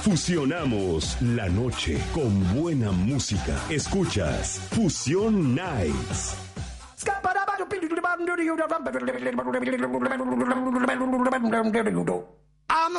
Fusionamos la noche con buena música. Escuchas Fusión Nights. I'm